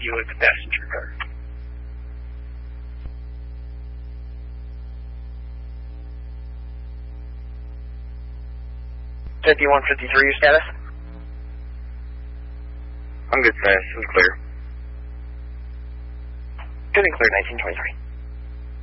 you with the passenger car. 5153, your status? I'm good, status. It's clear. Good and clear, 1923.